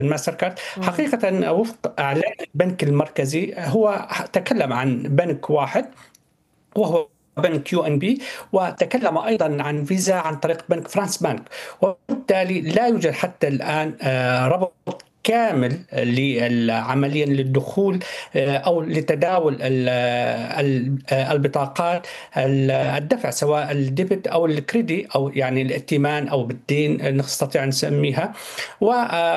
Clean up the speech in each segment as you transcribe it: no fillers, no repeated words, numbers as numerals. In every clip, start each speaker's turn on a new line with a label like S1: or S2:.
S1: الماستر كارد.
S2: مم.
S1: حقيقة وفق إعلان البنك المركزي هو تكلم عن بنك واحد وهو بنك كيو ان بي، وتكلم ايضا عن فيزا عن طريق بنك فرانس بانك، وبالتالي لا يوجد حتى الان ربط كامل للعمليا للدخول او لتداول البطاقات الدفع، سواء الديبت او الكريدي او يعني الائتمان او بالدين نستطيع ان نسميها، و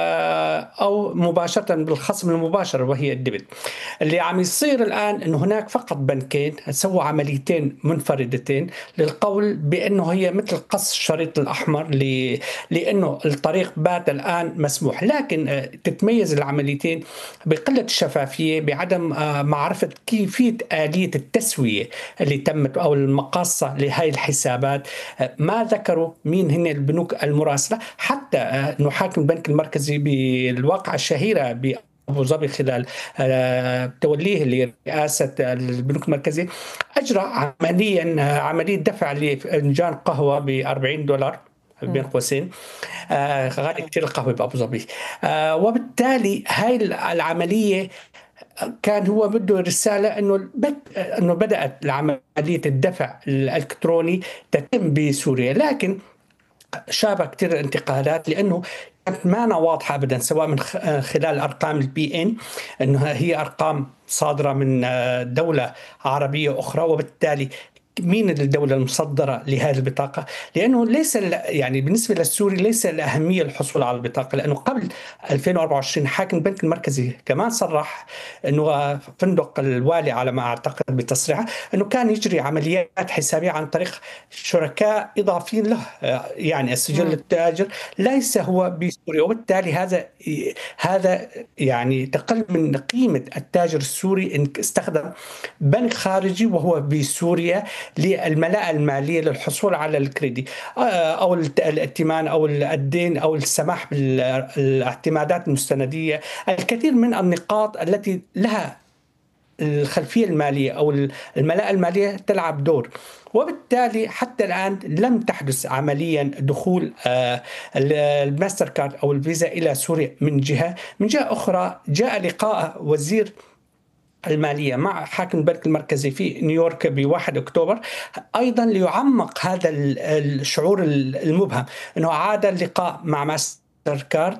S1: او مباشره بالخصم المباشر وهي الديبت. اللي عم يصير الآن أنه هناك فقط بنكين سووا عمليتين منفردتين للقول بأنه هي مثل قص الشريط الأحمر لأنه الطريق بات الآن مسموح، لكن تتميز العمليتين بقلة الشفافية، بعدم معرفة كيفية آلية التسوية اللي تمت أو المقاصة لهذه الحسابات. ما ذكروا مين هن البنوك المراسلة، حتى نحاكم البنك المركزي بالواقعة الشهيرة أبو ظبي خلال توليه لرئاسة البنك المركزي، أجرى عملية دفع لفنجان قهوة ب$40 بين
S2: مم.
S1: قوسين. غالي كثير القهوة بأبو ظبي. وبالتالي هاي العملية كان هو بده رسالة أنه بدأت عملية الدفع الإلكتروني تتم بسوريا، لكن شابه كثير انتقادات لانه كانت ما واضحه ابدا، سواء من خلال ارقام البي ان انها هي ارقام صادره من دوله عربيه اخرى، وبالتالي مين الدولة المصدرة لهذه البطاقة؟ لأنه ليس يعني بالنسبة للسوري ليس الأهمية الحصول على البطاقة، لأنه قبل 2024 حاكم البنك المركزي كمان صرح أنه فندق الوالي على ما أعتقد بتصريحه أنه كان يجري عمليات حسابية عن طريق شركاء إضافيين له، يعني السجل
S2: مم.
S1: التاجر ليس هو بسوريا، وبالتالي هذا يعني تقل من قيمة التاجر السوري إن استخدم بنك خارجي وهو بسوريا للملاءة المالية للحصول على الكريدي أو الائتمان أو الدين أو السماح بالاعتمادات المستندية. الكثير من النقاط التي لها الخلفية المالية أو الملاءة المالية تلعب دور، وبالتالي حتى الآن لم تحدث عمليا دخول الماستر كارد أو الفيزا إلى سوريا. من جهة أخرى جاء لقاء وزير المالية مع حاكم البنك المركزي في نيويورك ب1 أكتوبر، أيضا ليعمق هذا الشعور المبهم، أنه عاد اللقاء مع ماستر كارد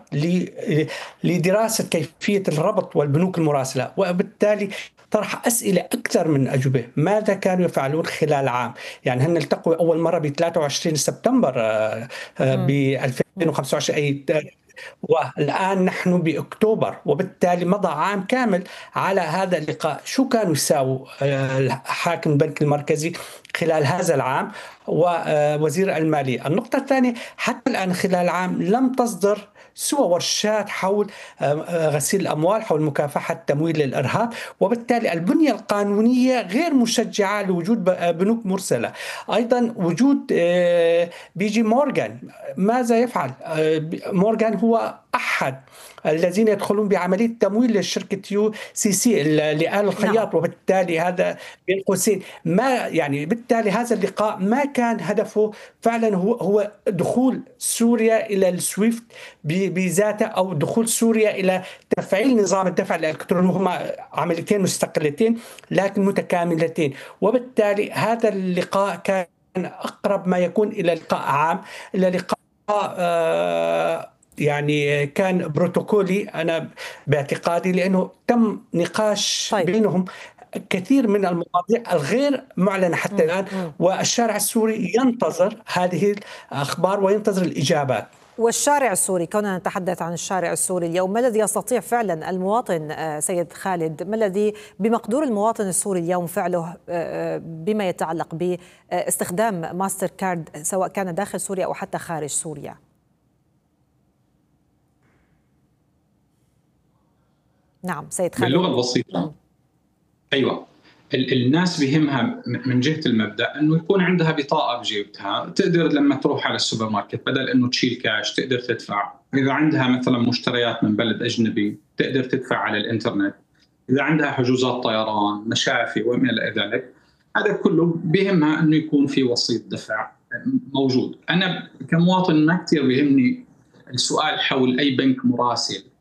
S1: لدراسة كيفية الربط والبنوك المراسلة، وبالتالي طرح أسئلة أكثر من أجوبة. ماذا كانوا يفعلون خلال عام؟ يعني هن التقوا أول مرة ب 23 سبتمبر ب
S2: مم. مم.
S1: 2025، أي والآن نحن بأكتوبر، وبالتالي مضى عام كامل على هذا اللقاء. شو كانوا يساووا حاكم البنك المركزي خلال هذا العام ووزير المالية؟ النقطة الثانية، حتى الآن خلال العام لم تصدر سوى ورشات حول غسيل الأموال، حول مكافحة تمويل الإرهاب، وبالتالي البنية القانونية غير مشجعة لوجود بنوك مرسلة. أيضا وجود بيجي مورغان، ماذا يفعل؟ مورغان هو أحد الذين يدخلون بعملية تمويل لشركة يو سي سي لآل
S2: نعم.
S1: الخياط، وبالتالي هذا بين قوسين ما يعني بالتالي هذا اللقاء ما كان هدفه فعلا هو دخول سوريا إلى السويفت بذاته، أو دخول سوريا إلى تفعيل نظام الدفع الإلكتروني. هما عمليتين مستقلتين لكن متكاملتين، وبالتالي هذا اللقاء كان أقرب ما يكون إلى لقاء عام، إلى لقاء يعني كان بروتوكولي أنا باعتقادي، لأنه تم نقاش
S2: طيب.
S1: بينهم كثير من المواضيع الغير معلنة حتى
S2: مم.
S1: الآن،
S2: مم.
S1: والشارع السوري ينتظر هذه الأخبار وينتظر الإجابات.
S2: والشارع السوري، كوننا نتحدث عن الشارع السوري اليوم، ما الذي يستطيع فعلا المواطن سيد خالد، ما الذي بمقدور المواطن السوري اليوم فعله بما يتعلق باستخدام ماستر كارد، سواء كان داخل سوريا أو حتى خارج سوريا؟ نعم سيد خالد.
S3: باللغة البسيطة، أيوة، الناس بيهمها من جهة المبدأ أنه يكون عندها بطاقة بجيبتها، تقدر لما تروح على السوبر ماركت بدل أنه تشيل كاش تقدر تدفع. إذا عندها مثلا مشتريات من بلد أجنبي تقدر تدفع على الإنترنت. إذا عندها حجوزات طيران، مشافي وما إلى ذلك، هذا كله بيهمها أنه يكون في وسيط دفع موجود. أنا كمواطن ما كثير بيهمني السؤال حول أي بنك مراسل